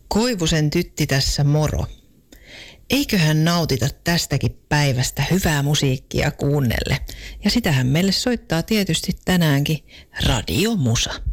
Koivusen tytti tässä moro. Eiköhän nautita tästäkin päivästä hyvää musiikkia kuunnelle. Ja sitähän meille soittaa tietysti tänäänkin Radio Musa.